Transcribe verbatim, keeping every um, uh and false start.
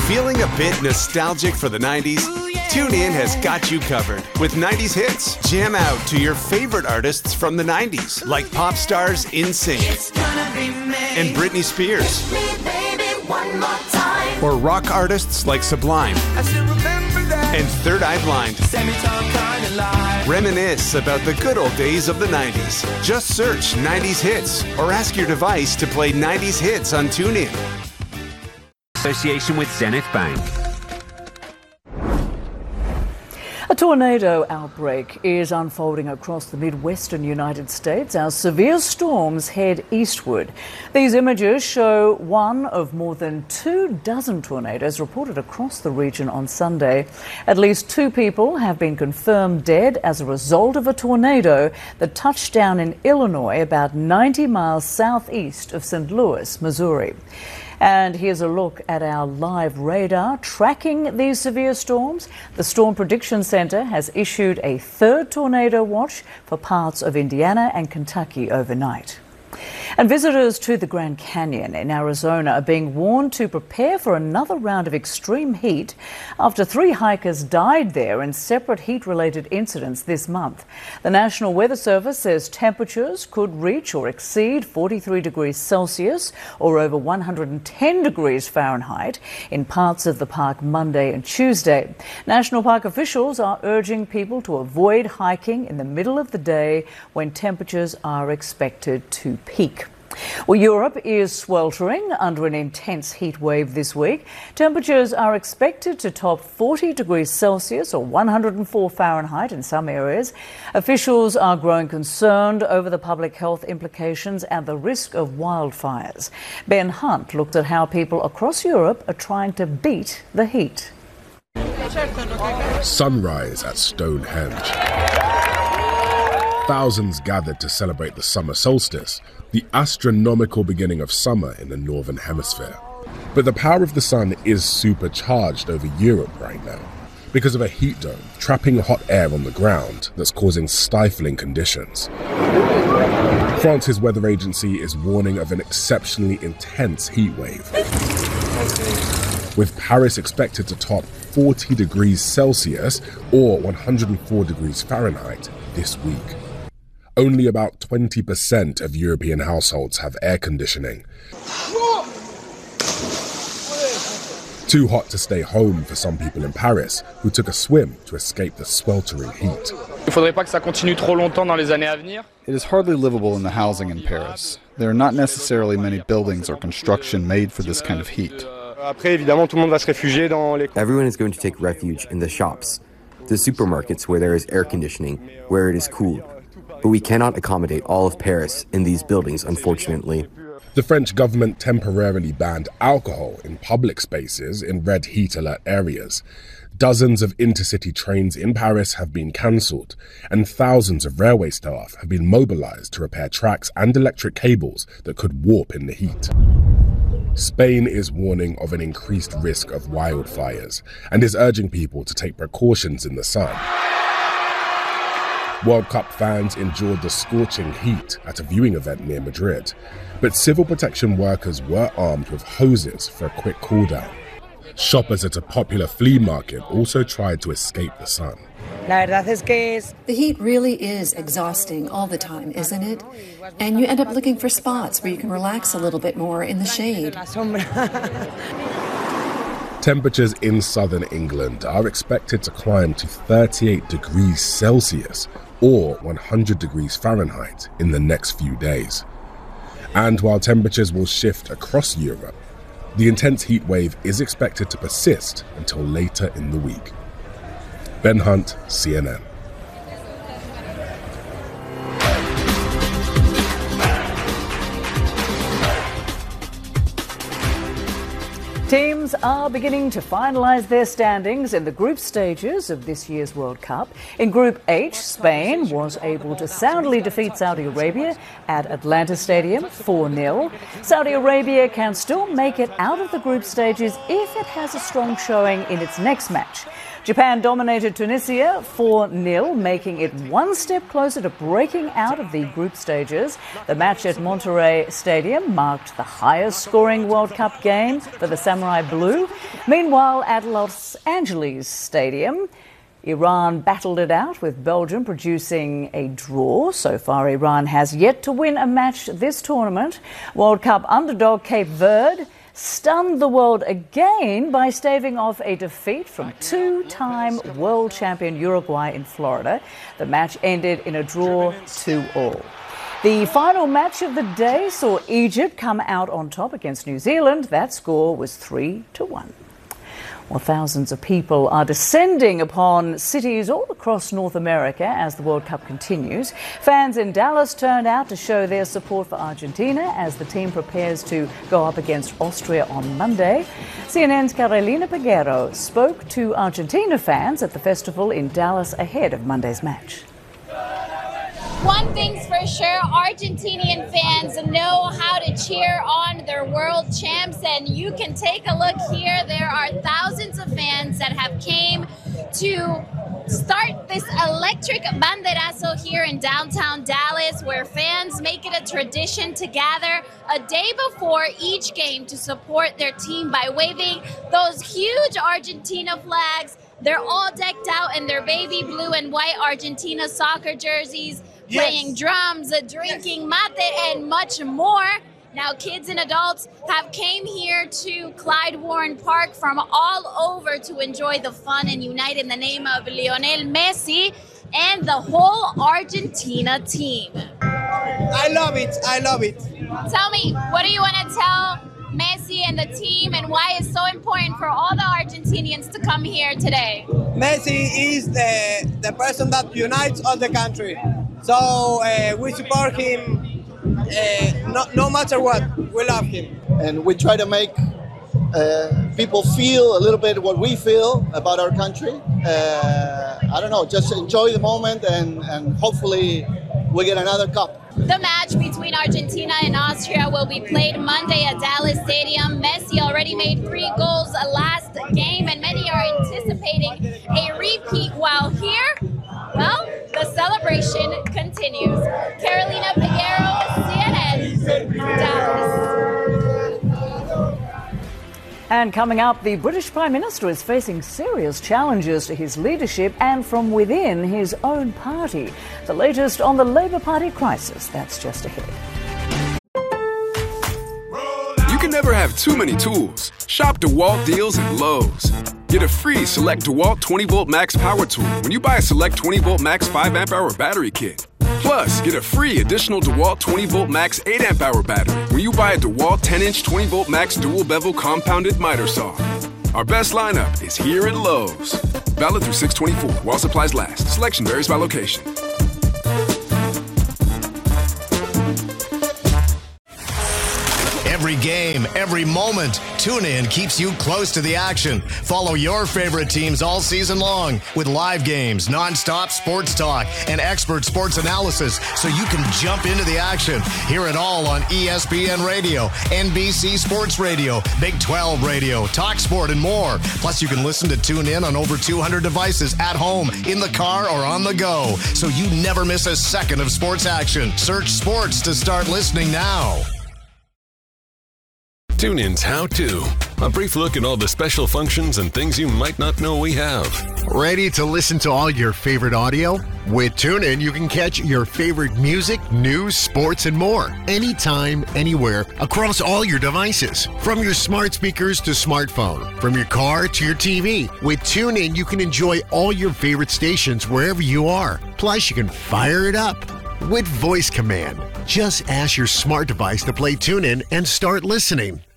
Feeling a bit nostalgic for the nineties? TuneIn has got you covered with nineties hits. Jam out to your favorite artists from the nineties, like pop stars NSYNC and Britney Spears. Or rock artists like Sublime and Third Eye Blind. Reminisce about the good old days of the nineties. Just search nineties hits or ask your device to play nineties hits on TuneIn. Association with Zenith Bank. A tornado outbreak is unfolding across the Midwestern United States as severe storms head eastward. These images show one of more than two dozen tornadoes reported across the region on Sunday. At least two people have been confirmed dead as a result of a tornado that touched down in Illinois, about ninety miles southeast of Saint Louis, Missouri. And here's a look at our live radar tracking these severe storms. The Storm Prediction Center has issued a third tornado watch for parts of Indiana and Kentucky overnight. And visitors to the Grand Canyon in Arizona are being warned to prepare for another round of extreme heat after three hikers died there in separate heat-related incidents this month. The National Weather Service says temperatures could reach or exceed forty-three degrees Celsius or over one hundred ten degrees Fahrenheit in parts of the park Monday and Tuesday. National Park officials are urging people to avoid hiking in the middle of the day when temperatures are expected to peak. Well, Europe is sweltering under an intense heat wave this week. Temperatures are expected to top forty degrees Celsius or one hundred four Fahrenheit in some areas. Officials are growing concerned over the public health implications and the risk of wildfires. Ben Hunt looked at how people across Europe are trying to beat the heat. Sunrise at Stonehenge. Thousands gathered to celebrate the summer solstice, the astronomical beginning of summer in the Northern Hemisphere. But the power of the sun is supercharged over Europe right now because of a heat dome trapping hot air on the ground that's causing stifling conditions. France's weather agency is warning of an exceptionally intense heat wave, with Paris expected to top forty degrees Celsius or one hundred four degrees Fahrenheit this week. Only about twenty percent of European households have air conditioning. Too hot to stay home for some people in Paris, who took a swim to escape the sweltering heat. It is hardly livable in the housing in Paris. There are not necessarily many buildings or construction made for this kind of heat. Everyone is going to take refuge in the shops, the supermarkets where there is air conditioning, where it is cool. But we cannot accommodate all of Paris in these buildings, unfortunately. The French government temporarily banned alcohol in public spaces in red heat alert areas. Dozens of intercity trains in Paris have been cancelled, and thousands of railway staff have been mobilized to repair tracks and electric cables that could warp in the heat. Spain is warning of an increased risk of wildfires and is urging people to take precautions in the sun. World Cup fans endured the scorching heat at a viewing event near Madrid, but civil protection workers were armed with hoses for a quick cool-down. Shoppers at a popular flea market also tried to escape the sun. The heat really is exhausting all the time, isn't it? And you end up looking for spots where you can relax a little bit more in the shade. Temperatures in southern England are expected to climb to thirty-eight degrees Celsius or one hundred degrees Fahrenheit in the next few days. And while temperatures will shift across Europe, the intense heat wave is expected to persist until later in the week. Ben Hunt, C N N. Teams are beginning to finalise their standings in the group stages of this year's World Cup. In Group H, Spain was able to soundly defeat Saudi Arabia at Atlanta Stadium four nil. Saudi Arabia can still make it out of the group stages if it has a strong showing in its next match. Japan dominated Tunisia four nil, making it one step closer to breaking out of the group stages. The match at Monterrey Stadium marked the highest scoring World Cup game for the Samurai Blue. Meanwhile, at Los Angeles Stadium, Iran battled it out, with Belgium producing a draw. So far, Iran has yet to win a match this tournament. World Cup underdog Cape Verde stunned the world again by staving off a defeat from two-time world champion Uruguay in Florida. The match ended in a draw two all. The final match of the day saw Egypt come out on top against New Zealand. That score was three to one. Well, thousands of people are descending upon cities all across North America as the World Cup continues. Fans in Dallas turned out to show their support for Argentina as the team prepares to go up against Austria on Monday. C N N's Carolina Peguero spoke to Argentina fans at the festival in Dallas ahead of Monday's match. One thing's for sure, Argentinian fans know how to cheer on their world champs, and you can take a look here. There are thousands of fans that have came to start this electric banderazo here in downtown Dallas, where fans make it a tradition to gather a day before each game to support their team by waving those huge Argentina flags. They're all decked out in their baby blue and white Argentina soccer jerseys, playing yes. drums, drinking yes. mate, and much more. Now, kids and adults have came here to Clyde Warren Park from all over to enjoy the fun and unite in the name of Lionel Messi and the whole Argentina team. I love it. I love it. Tell me, what do you want to tell Messi and the team, and why it's so important for all the Argentinians to come here today? Messi is the, the person that unites all the country. So uh, we support him uh, no, no matter what. We love him. And we try to make uh, people feel a little bit what we feel about our country. Uh, I don't know, just enjoy the moment, and, and hopefully we get another cup. The match between Argentina and Austria will be played Monday at Dallas Stadium. Messi already made three goals last game, and many are anticipating a repeat, while here, well, the celebration continues. Carolina Peguero, C N N, Dallas. And coming up, the British Prime Minister is facing serious challenges to his leadership and from within his own party. The latest on the Labour Party crisis, that's just ahead. You can never have too many tools. Shop DeWalt deals at Lowe's. Get a free Select DeWalt twenty volt Max Power Tool when you buy a Select twenty volt Max five amp hour battery kit. Plus, get a free additional DeWalt twenty volt Max eight amp hour battery when you buy a DeWalt ten inch twenty volt Max dual bevel compounded miter saw. Our best lineup is here at Lowe's. Valid through six twenty-four while supplies last. Selection varies by location. Every game, every moment, TuneIn keeps you close to the action. Follow your favorite teams all season long with live games, nonstop sports talk, and expert sports analysis so you can jump into the action. Hear it all on E S P N Radio, N B C Sports Radio, Big twelve Radio, TalkSport, and more. Plus, you can listen to TuneIn on over two hundred devices at home, in the car, or on the go, so you never miss a second of sports action. Search sports to start listening now. TuneIn's How To. A brief look at all the special functions and things you might not know we have. Ready to listen to all your favorite audio? With TuneIn, you can catch your favorite music, news, sports, and more. Anytime, anywhere, across all your devices. From your smart speakers to smartphone. From your car to your T V. With TuneIn, you can enjoy all your favorite stations wherever you are. Plus, you can fire it up with voice command. Just ask your smart device to play TuneIn and start listening.